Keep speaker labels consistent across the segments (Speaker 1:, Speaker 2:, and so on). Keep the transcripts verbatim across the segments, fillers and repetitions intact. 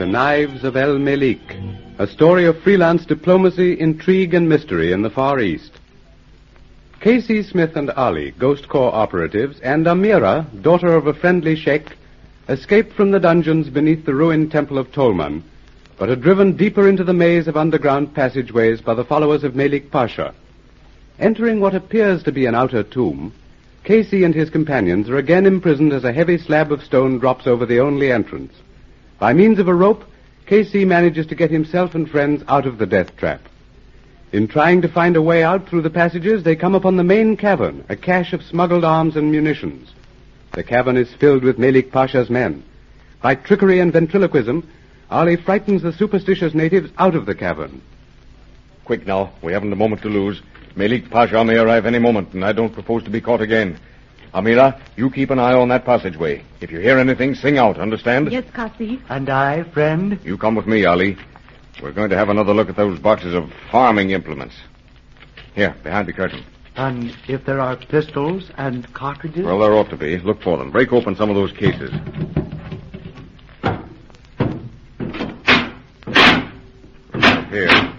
Speaker 1: The Knives of El Melik, a story of freelance diplomacy, intrigue, and mystery in the Far East. Casey Smith and Ali, Ghost Corps operatives, and Amira, daughter of a friendly sheikh, escaped from the dungeons beneath the ruined temple of Tolman, but are driven deeper into the maze of underground passageways by the followers of Melik Pasha. Entering what appears to be an outer tomb, Casey and his companions are again imprisoned as a heavy slab of stone drops over the only entrance. By means of a rope, Casey manages to get himself and friends out of the death trap. In trying to find a way out through the passages, they come upon the main cavern, a cache of smuggled arms and munitions. The cavern is filled with Melik Pasha's men. By trickery and ventriloquism, Ali frightens the superstitious natives out of the cavern.
Speaker 2: Quick now, we haven't a moment to lose. Melik Pasha may arrive any moment, and I don't propose to be caught again. Amira, you keep an eye on that passageway. If you hear anything, sing out, understand?
Speaker 3: Yes, Kasi.
Speaker 4: And I, friend?
Speaker 2: You come with me, Ali. We're going to have another look at those boxes of farming implements. Here, behind the curtain.
Speaker 4: And if there are pistols and cartridges?
Speaker 2: Well, there ought to be. Look for them. Break open some of those cases. Here.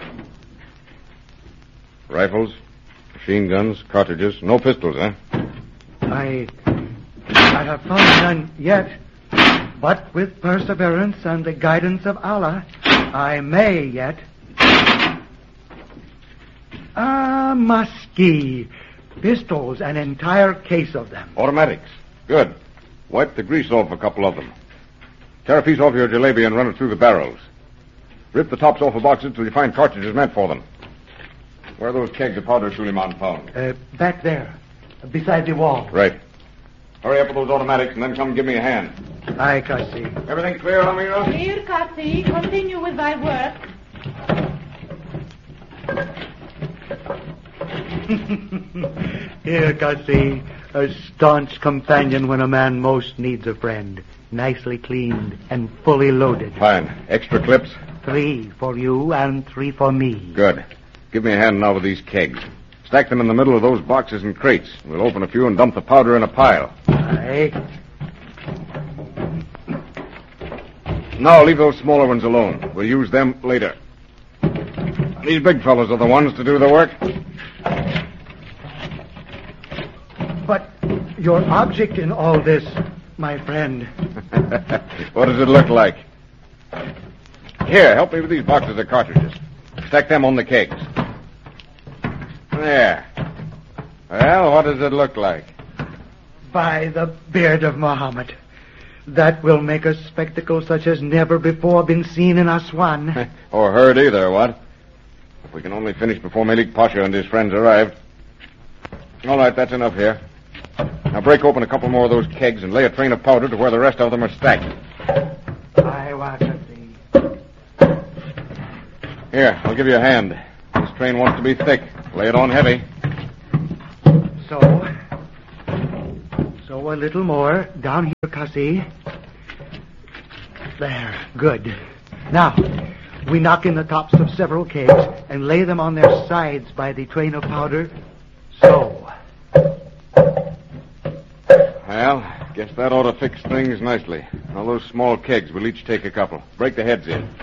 Speaker 2: Rifles, machine guns, cartridges. No pistols, eh?
Speaker 4: I... I have found none yet. But with perseverance and the guidance of Allah, I may yet. Ah, muskie. Pistols, an entire case of them.
Speaker 2: Automatics. Good. Wipe the grease off a couple of them. Tear a piece off your jalebi and run it through the barrels. Rip the tops off the boxes till you find cartridges meant for them. Where are those kegs of powder Suleiman found?
Speaker 4: Uh, back there, beside the wall.
Speaker 2: Right. Hurry up with those automatics and then come give me a hand.
Speaker 4: Aye, Kasi.
Speaker 2: Everything clear, Amira?
Speaker 3: Clear, Kasi. Continue with thy work.
Speaker 4: Here, Kasi, a staunch companion when a man most needs a friend. Nicely cleaned and fully loaded.
Speaker 2: Fine. Extra clips?
Speaker 4: Three for you and three for me.
Speaker 2: Good. Give me a hand now with these kegs. Stack them in the middle of those boxes and crates. We'll open a few and dump the powder in a pile.
Speaker 4: Aye.
Speaker 2: Now leave those smaller ones alone. We'll use them later. These big fellows are the ones to do the work.
Speaker 4: But your object in all this, my friend...
Speaker 2: What does it look like? Here, help me with these boxes of cartridges. Stack them on the kegs. There. Well, what does it look like?
Speaker 4: By the beard of Muhammad. That will make a spectacle such as never before been seen in Aswan.
Speaker 2: Or heard either, what? If we can only finish before Melik Pasha and his friends arrive. All right, that's enough here. Now break open a couple more of those kegs and lay a train of powder to where the rest of them are stacked.
Speaker 4: I want to see.
Speaker 2: Here, I'll give you a hand. This train wants to be thick. Lay it on heavy.
Speaker 4: So, so a little more down here, Kasi. There, good. Now, we knock in the tops of several kegs and lay them on their sides by the train of powder. So.
Speaker 2: Well, guess that ought to fix things nicely. Now, those small kegs, we'll each take a couple. Break the heads in.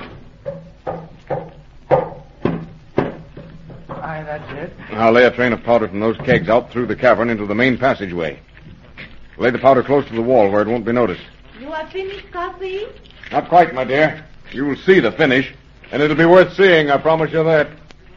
Speaker 4: Aye, that's it.
Speaker 2: I'll lay a train of powder from those kegs out through the cavern into the main passageway. Lay the powder close to the wall where it won't be noticed.
Speaker 3: You are finished, Kasi?
Speaker 2: Not quite, my dear. You'll see the finish, and it'll be worth seeing, I promise you that.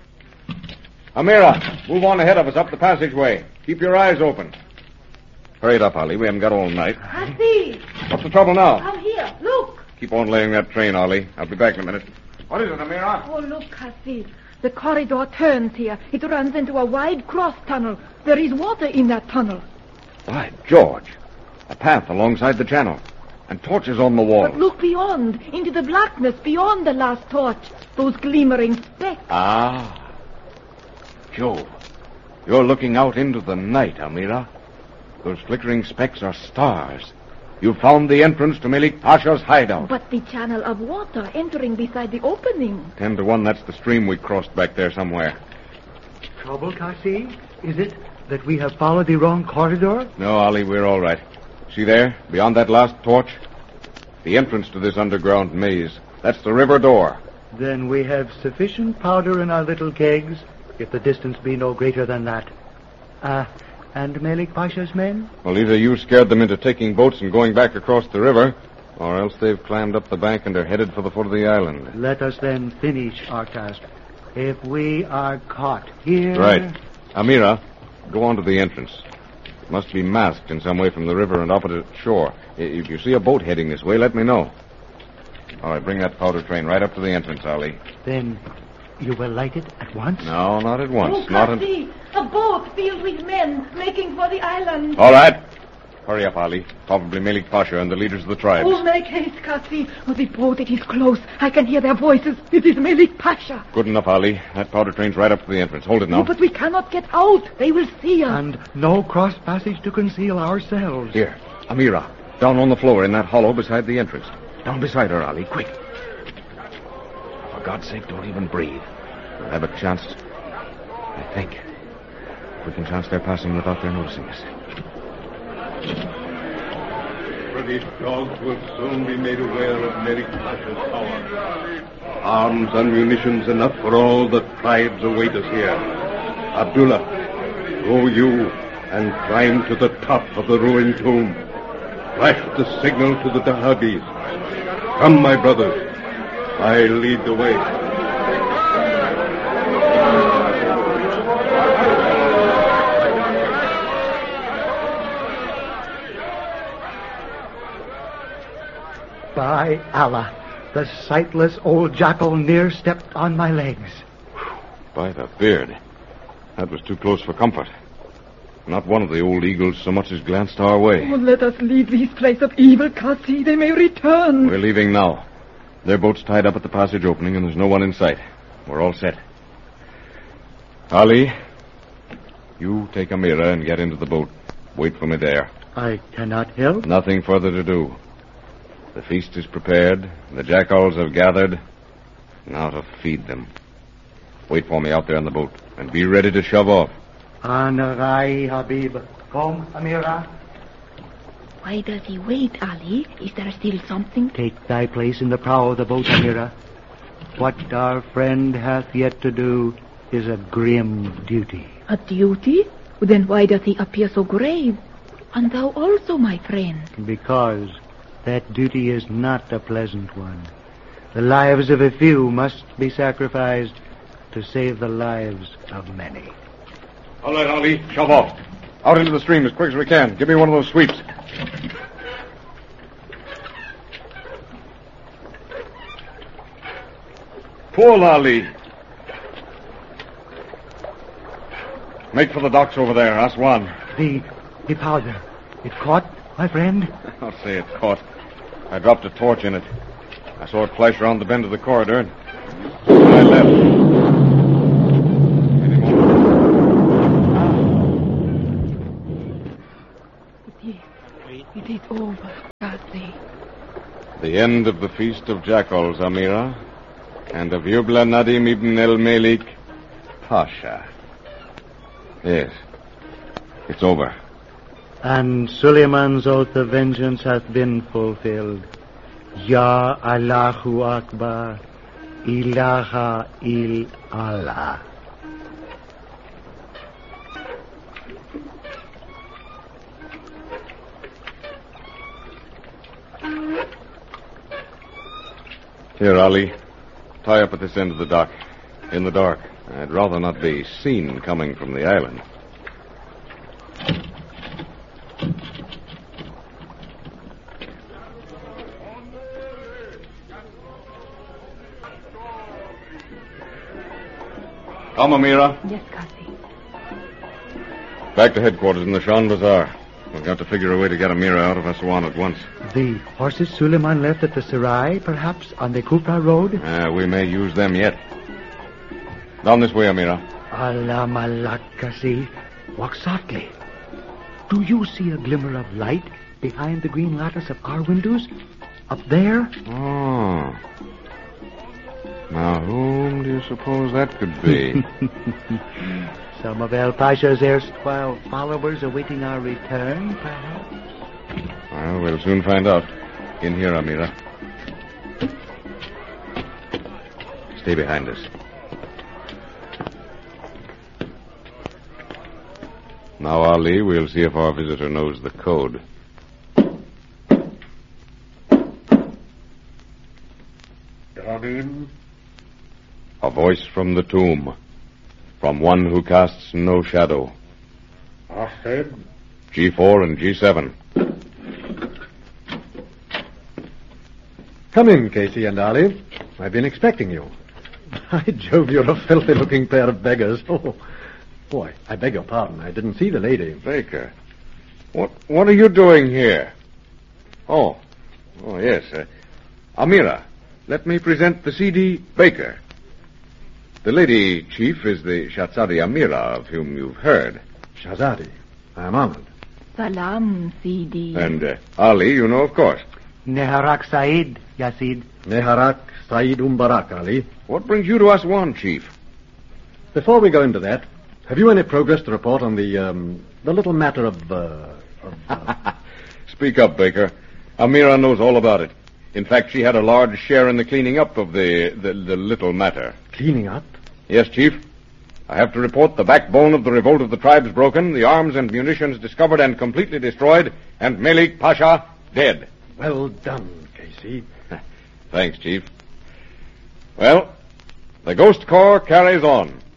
Speaker 2: Amira, move on ahead of us up the passageway. Keep your eyes open. Hurry it up, Ali. We haven't got all night.
Speaker 3: Kasi!
Speaker 2: What's the trouble now?
Speaker 3: Come here. Look.
Speaker 2: Keep on laying that train, Ali. I'll be back in a minute. What is it, Amira?
Speaker 3: Oh, look, Kasi. The corridor turns here. It runs into a wide cross tunnel. There is water in that tunnel.
Speaker 2: By George. A path alongside the channel. And torches on the wall.
Speaker 3: But look beyond, into the blackness beyond the last torch. Those glimmering specks.
Speaker 2: Ah. Jove. You're looking out into the night, Amira. Those flickering specks are stars. You've found the entrance to Melik Pasha's hideout.
Speaker 3: But the channel of water entering beside the opening.
Speaker 2: Ten to one, that's the stream we crossed back there somewhere.
Speaker 4: Trouble, Kasi? Is it that we have followed the wrong corridor?
Speaker 2: No, Ali, we're all right. See there, beyond that last torch? The entrance to this underground maze. That's the river door.
Speaker 4: Then we have sufficient powder in our little kegs, if the distance be no greater than that. Ah, uh, and Malik Pasha's men?
Speaker 2: Well, either you scared them into taking boats and going back across the river, or else they've climbed up the bank and are headed for the foot of the island.
Speaker 4: Let us then finish our task. If we are caught here...
Speaker 2: Right. Amira, go on to the entrance. It must be masked in some way from the river and opposite shore. If you see a boat heading this way, let me know. All right, bring that powder train right up to the entrance, Ali.
Speaker 4: Then you will light it at once?
Speaker 2: No, not at once.
Speaker 3: Oh,
Speaker 2: not
Speaker 3: Kasi, a boat filled with men making for the island.
Speaker 2: All right. Hurry up, Ali. Probably Malik Pasha and the leaders of the tribes.
Speaker 3: Oh, make haste, Kasi. Oh, the boat, it is close. I can hear their voices. It is Malik Pasha.
Speaker 2: Good enough, Ali. That powder train's right up to the entrance. Hold it now.
Speaker 3: Oh, but we cannot get out. They will see us.
Speaker 4: And no cross passage to conceal ourselves.
Speaker 2: Here, Amira. Down on the floor in that hollow beside the entrance. Down beside her, Ali. Quick. For God's sake, don't even breathe. We'll have a chance. I think. If we can chance their passing without their noticing us.
Speaker 1: British dogs will soon be made aware of Malik Pasha's power. Arms and munitions enough for all the tribes await us here. Abdullah, go you and climb to the top of the ruined tomb. Flash the signal to the Dahabis. Come, my brothers. I lead the way.
Speaker 4: By Allah, the sightless old jackal near stepped on my legs.
Speaker 2: By the beard. That was too close for comfort. Not one of the old eagles so much as glanced our way.
Speaker 3: Oh, let us leave this place of evil, Kasi. They may return.
Speaker 2: We're leaving now. Their boat's tied up at the passage opening, and there's no one in sight. We're all set. Ali, you take Amira and get into the boat. Wait for me there.
Speaker 4: I cannot help.
Speaker 2: Nothing further to do. The feast is prepared. The jackals have gathered. Now to feed them. Wait for me out there in the boat, and be ready to shove off.
Speaker 4: Anarai, Habib. Come, Amira.
Speaker 3: Why does he wait, Ali? Is there still something?
Speaker 4: Take thy place in the prow of the boat, Amira. What our friend hath yet to do is a grim duty.
Speaker 3: A duty? Then why does he appear so grave? And thou also, my friend.
Speaker 4: Because that duty is not a pleasant one. The lives of a few must be sacrificed to save the lives of many.
Speaker 2: All right, Ali, shove off. Out into the stream as quick as we can. Give me one of those sweeps. Pull, Ali. Make for the docks over there, Aswan.
Speaker 4: The, the powder. It caught, my friend?
Speaker 2: I'll say it caught. I dropped a torch in it. I saw it flash around the bend of the corridor, and I left. Any moment.
Speaker 3: It is. It is over, Kasi.
Speaker 2: The end of the Feast of Jackals, Amira, and of Yubla Nadim ibn el-Malik Pasha. Yes, it's over.
Speaker 4: And Suleiman's oath of vengeance hath been fulfilled. Ya Allahu Akbar, ilaha il Allah.
Speaker 2: Here, Ali. Tie up at this end of the dock. In the dark. I'd rather not be seen coming from the island. Come, Amira.
Speaker 3: Yes, Kasi.
Speaker 2: Back to headquarters in the Shan Bazaar. We've got to figure a way to get Amira out of Aswan at once.
Speaker 4: The horses Suleiman left at the Sarai, perhaps, on the Kufra road?
Speaker 2: Uh, we may use them yet. Down this way, Amira.
Speaker 4: Allah malak, Kasi. Walk softly. Do you see a glimmer of light behind the green lattice of our windows? Up there?
Speaker 2: Oh. Now, whom do you suppose that could be?
Speaker 4: Some of El Pasha's erstwhile followers awaiting our return, perhaps?
Speaker 2: Well, we'll soon find out. In here, Amira. Stay behind us. Now, Ali, we'll see if our visitor knows the code.
Speaker 5: Come in.
Speaker 2: A voice from the tomb. From one who casts no shadow.
Speaker 5: Ahmed.
Speaker 2: G four and G seven.
Speaker 5: Come in, Casey and Ali. I've been expecting you. By Jove, you're a filthy-looking pair of beggars. Oh, boy, I beg your pardon. I didn't see the lady.
Speaker 2: Baker. What What are you doing here? Oh. Oh, yes. Uh, Amira, let me present the C D Baker. The lady, Chief, is the Shahzadi Amira, of whom you've heard.
Speaker 5: Shahzadi. I am honored.
Speaker 3: Salam, Sidi.
Speaker 2: And uh, Ali, you know, of course.
Speaker 4: Neharak Said, Yasid.
Speaker 5: Neharak Said Umbarak, Ali.
Speaker 2: What brings you to Aswan, Chief?
Speaker 5: Before we go into that, have you any progress to report on the, um, the little matter of, uh, of... Uh...
Speaker 2: Speak up, Baker. Amira knows all about it. In fact, she had a large share in the cleaning up of the, the, the little matter.
Speaker 5: Cleaning up?
Speaker 2: Yes, Chief. I have to report the backbone of the revolt of the tribes broken, the arms and munitions discovered and completely destroyed, and Melik Pasha dead.
Speaker 5: Well done, Casey.
Speaker 2: Thanks, Chief. Well, the Ghost Corps carries on.